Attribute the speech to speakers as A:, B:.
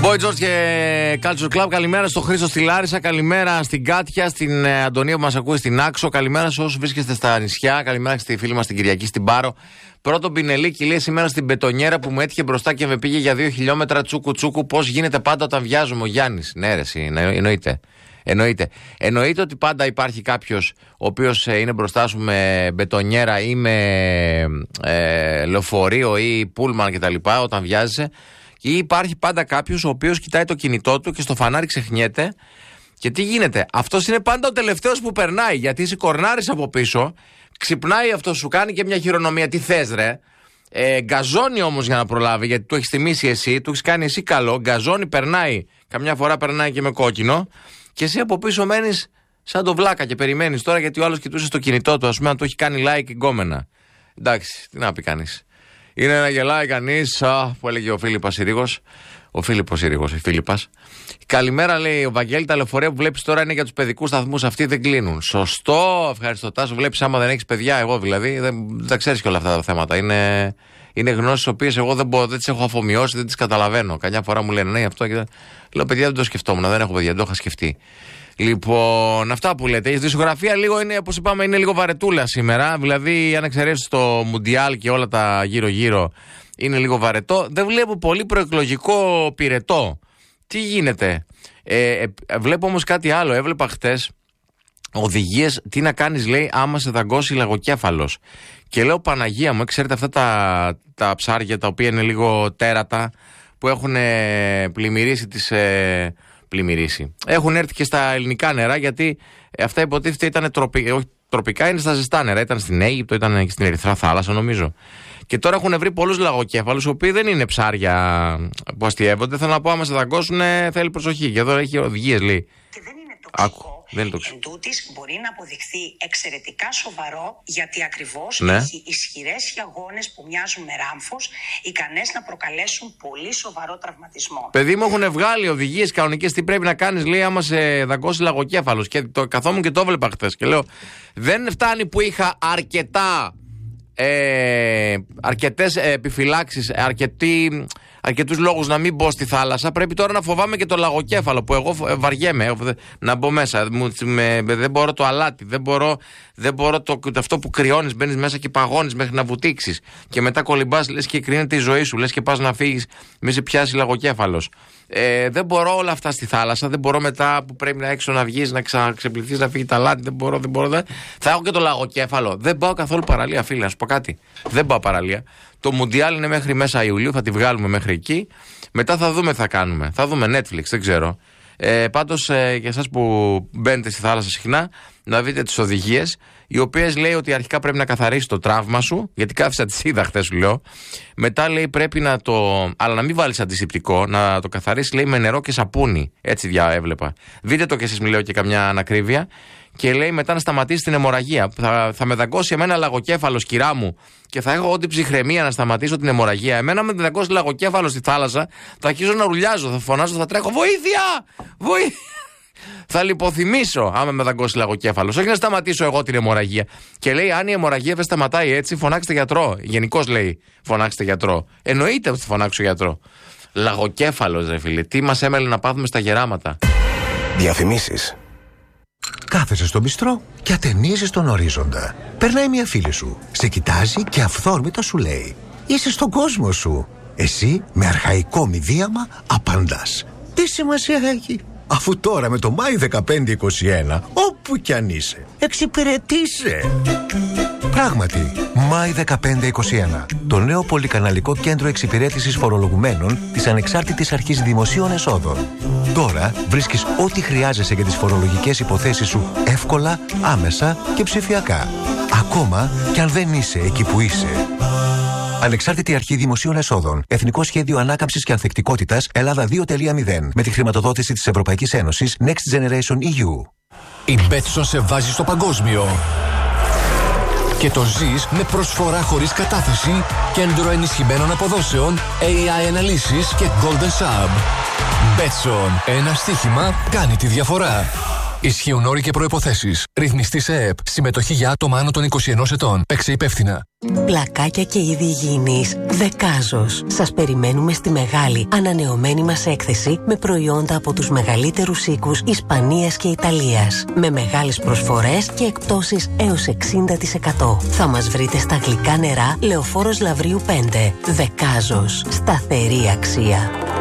A: Boy George και Culture Club. Καλημέρα στο Χρήστο στη Λάρισα. Καλημέρα στην Κάτια, στην Αντωνία που μας ακούει στην Άξο. Καλημέρα σε όσους βρίσκεστε στα νησιά. Καλημέρα στη φίλη μας στην Κυριακή στην Πάρο. Πρώτο Πινελίκη λέει σήμερα στην μπετονιέρα που μου έτυχε μπροστά και με πήγε για 2 χιλιόμετρα τσούκου τσούκου. Πώς γίνεται πάντα όταν βιάζουμε ο Γιάννης. Ναι, ρε, εννοείται ότι πάντα υπάρχει κάποιος ο οποίος είναι μπροστά σου με μπετονιέρα ή με λεωφορείο ή πούλμαν κτλ. Όταν βιάζεσαι. Ή υπάρχει πάντα κάποιος ο οποίος κοιτάει το κινητό του και στο φανάρι ξεχνιέται. Και τι γίνεται, αυτός είναι πάντα ο τελευταίος που περνάει. Γιατί είσαι κορνάρης από πίσω, ξυπνάει αυτό, σου κάνει και μια χειρονομία. Τι θες, ρε. Γκαζώνει όμως για να προλάβει, γιατί του έχεις θυμίσει εσύ, του έχεις κάνει εσύ καλό. Γκαζώνει, περνάει. Καμιά φορά περνάει και με κόκκινο. Και εσύ από πίσω μένεις σαν το βλάκα και περιμένεις τώρα, γιατί ο άλλος κοιτούσε στο κινητό του, ας πούμε, αν του έχει κάνει like γκόμενα. Εντάξει, τι να πει κανείς. Είναι να γελάει κανείς, που έλεγε ο Φίλιππας Συρίγος. Ο Φίλιππος Συρίγος, η Φίλιππας. Καλημέρα, λέει ο Βαγγέλη. Τα λεωφορεία που βλέπεις τώρα είναι για τους παιδικούς σταθμούς. Αυτοί δεν κλείνουν. Σωστό, ευχαριστώ. Τάσο, βλέπεις άμα δεν έχεις παιδιά, εγώ δηλαδή, δεν τα ξέρεις και όλα αυτά τα θέματα. Είναι γνώσεις τις οποίες εγώ δεν τις έχω αφομοιώσει, δεν τις καταλαβαίνω. Καμιά φορά μου λένε ναι, αυτό και λέω παιδιά, δεν το σκεφτόμουν, δεν έχω παιδιά, δεν το είχα σκεφτεί. Λοιπόν, αυτά που λέτε. Η δισογραφία λίγο είναι, όπως είπαμε, είναι λίγο βαρετούλα σήμερα. Δηλαδή, αν εξαιρέσεις το Μουντιάλ και όλα τα γύρω-γύρω, είναι λίγο βαρετό. Δεν βλέπω πολύ προεκλογικό πυρετό. Τι γίνεται. Βλέπω όμως κάτι άλλο. Έβλεπα χτες οδηγίες τι να κάνεις, λέει, άμα σε δαγκώσει λαγοκέφαλος. Και λέω, Παναγία μου, ξέρετε αυτά τα ψάρια τα οποία είναι λίγο τέρατα, που έχουν πλημμυρίσει τις. Έχουν έρθει και στα ελληνικά νερά, γιατί αυτά υποτίθεται ήταν τροπικά, είναι στα ζεστά νερά. Ήταν στην Αίγυπτο, ήταν και στην Ερυθρά Θάλασσα, νομίζω. Και τώρα έχουν βρει πολλούς λαγοκέφαλους, οι οποίοι δεν είναι ψάρια που αστιεύονται. Θέλω να πω, άμα σε δαγκώσουν, θέλει προσοχή. Και εδώ έχει οδηγίες, λέει.
B: Και δεν είναι τοξικό.
A: Δεν είναι τοξικό.
B: Εν τούτης, μπορεί να αποδειχθεί εξαιρετικά σοβαρό, γιατί ακριβώς έχει ισχυρές χιαγώνες που μοιάζουν με ράμφος, ικανές να προκαλέσουν πολύ σοβαρό τραυματισμό.
A: Παιδί μου, έχουν βγάλει οδηγίες κανονικές τι πρέπει να κάνεις, λέει, άμα σε δαγκώσει λαγοκέφαλος. Και καθόμουν και το έβλεπα χτες και λέω, δεν φτάνει που είχα αρκετές επιφυλάξεις, αρκετούς λόγους να μην μπω στη θάλασσα. Πρέπει τώρα να φοβάμαι και το λαγοκέφαλο, που εγώ βαριέμαι να μπω μέσα. Δεν μπορώ το αλάτι, δεν μπορώ αυτό που κρυώνεις, μπαίνεις μέσα και παγώνεις μέχρι να βουτήξεις. Και μετά κολυμπάς, λες και κρίνεται η ζωή σου, λες και πας να φύγεις, μη σε πιάσει λαγοκέφαλος. Δεν μπορώ όλα αυτά στη θάλασσα. Δεν μπορώ μετά που πρέπει να έξω να βγεις, να ξεπληθείς, να φύγει τα αλάτι. Δεν μπορώ. Θα έχω και το λαγοκέφαλο. Δεν πάω καθόλου παραλία, φίλε, να σου πω κάτι. Δεν πάω παραλία. Το Μουντιάλ είναι μέχρι μέσα Ιουλίου, θα τη βγάλουμε μέχρι εκεί. Μετά θα δούμε τι θα κάνουμε. Θα δούμε Netflix, δεν ξέρω. Πάντως για εσάς που μπαίνετε στη θάλασσα συχνά, να δείτε τις οδηγίες, οι οποίες λέει ότι αρχικά πρέπει να καθαρίσεις το τραύμα σου, γιατί κάθισα τις είδα χθες, σου λέω. Μετά λέει πρέπει να αλλά να μην βάλεις αντισηπτικό, να το καθαρίσεις, λέει, με νερό και σαπούνι. Έτσι έβλεπα. Δείτε το κι εσείς, μιλάω και καμιά ανακρίβεια. Και λέει μετά να σταματήσει την αιμορραγία. Θα με δαγκώσει εμένα λαγοκέφαλος, κυρά μου, και θα έχω ό,τι ψυχραιμία να σταματήσω την αιμορραγία. Εμένα με δαγκώσει λαγοκέφαλος στη θάλασσα, θα αρχίσω να ρουλιάζω, θα φωνάζω, θα τρέχω. Βοήθεια! Θα λιποθυμίσω άμα με δαγκώσει λαγοκέφαλος. Όχι να σταματήσω εγώ την αιμορραγία. Και λέει, αν η αιμορραγία δεν σταματάει έτσι, φωνάξτε γιατρό. Γενικώς λέει, φωνάξτε γιατρό. Εννοείται ότι θα φωνάξω γιατρό. Λαγοκέφαλος, ρε φίλε. Τι μας έμελε να πάθουμε στα γεράματα.
C: Διαφημίσεις. Κάθεσαι στο μπιστρό και ατενίζεις τον ορίζοντα. Περνάει μια φίλη σου, σε κοιτάζει και αυθόρμητα σου λέει: είσαι στον κόσμο σου. Εσύ με αρχαϊκό μηδίαμα απαντάς: τι σημασία έχει, αφού τώρα με το Μάη 1521, όπου κι αν είσαι, εξυπηρετείσαι. Πράγματι, Μάη 1521, το νέο πολυκαναλικό κέντρο εξυπηρέτησης φορολογουμένων της Ανεξάρτητης Αρχής Δημοσίων Εσόδων. Τώρα βρίσκεις ό,τι χρειάζεσαι για τις φορολογικές υποθέσεις σου εύκολα, άμεσα και ψηφιακά. Ακόμα κι αν δεν είσαι εκεί που είσαι. Ανεξάρτητη Αρχή Δημοσίων Εσόδων. Εθνικό Σχέδιο Ανάκαμψης και Ανθεκτικότητας Ελλάδα 2.0. Με τη χρηματοδότηση της Ευρωπαϊκής Ένωσης Next Generation EU.
D: Η Betson σε βάζει στο παγκόσμιο. Και το ζεις με προσφορά χωρίς κατάθεση, κέντρο ενισχυμένων αποδόσεων, AI αναλύσεις και Golden Sub. Betson. Ένα στοίχημα κάνει τη διαφορά. Ισχύουν όροι και προϋποθέσεις. Ρυθμιστή σε ΕΕΠ. Συμμετοχή για άτομα άνω των 21 ετών. Παίξε υπεύθυνα.
E: Πλακάκια και είδη υγιεινής Δεκάζος. Σας περιμένουμε στη μεγάλη ανανεωμένη μας έκθεση με προϊόντα από τους μεγαλύτερους οίκους Ισπανίας και Ιταλίας. Με μεγάλες προσφορές και εκπτώσεις έως 60%. Θα μας βρείτε στα γλυκά νερά Λεωφόρος Λαυρίου 5. Δεκάζος. Σταθερή αξία.